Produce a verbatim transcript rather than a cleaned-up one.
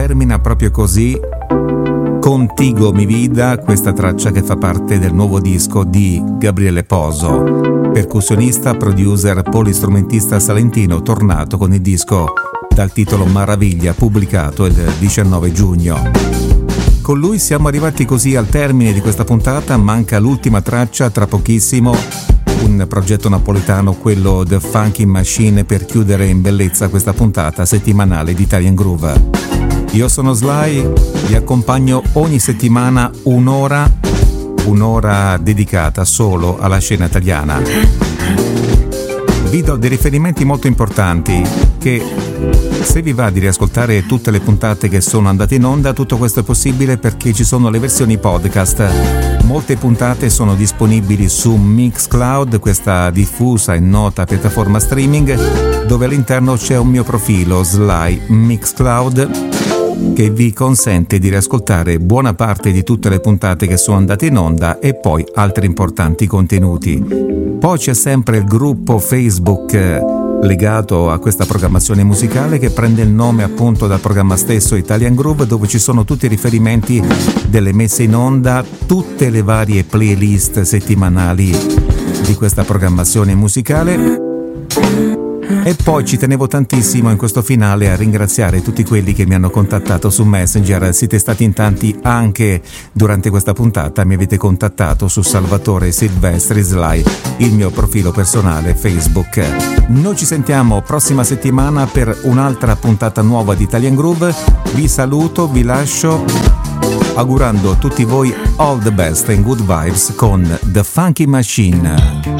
termina proprio così Contigo mi vida, questa traccia che fa parte del nuovo disco di Gabriele Poso, percussionista, producer, polistrumentista salentino, tornato con il disco dal titolo Maraviglia, pubblicato il diciannove giugno. Con lui siamo arrivati così al termine di questa puntata, manca l'ultima traccia tra pochissimo, un progetto napoletano, quello The Funky Machine, per chiudere in bellezza questa puntata settimanale di Italian Groove. Io sono Sly, vi accompagno ogni settimana un'ora, un'ora dedicata solo alla scena italiana. Vi do dei riferimenti molto importanti che, se vi va di riascoltare tutte le puntate che sono andate in onda, tutto questo è possibile perché ci sono le versioni podcast. Molte puntate sono disponibili su Mixcloud, questa diffusa e nota piattaforma streaming, dove all'interno c'è un mio profilo, Sly Mixcloud, che vi consente di riascoltare buona parte di tutte le puntate che sono andate in onda e poi altri importanti contenuti. Poi c'è sempre il gruppo Facebook legato a questa programmazione musicale che prende il nome appunto dal programma stesso Italian Groove, dove ci sono tutti i riferimenti delle messe in onda, tutte le varie playlist settimanali di questa programmazione musicale. E poi ci tenevo tantissimo in questo finale a ringraziare tutti quelli che mi hanno contattato su Messenger. Siete stati in tanti anche durante questa puntata, mi avete contattato su Salvatore Silvestri Sly, il mio profilo personale Facebook. Noi ci sentiamo prossima settimana per un'altra puntata nuova di Italian Groove. Vi saluto, vi lascio augurando a tutti voi all the best and good vibes con The Funky Machine.